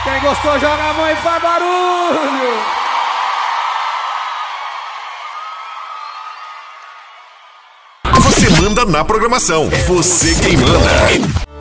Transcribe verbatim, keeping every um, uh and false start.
Quem gostou, joga a mão e faz barulho. Você manda na programação. Você quem manda.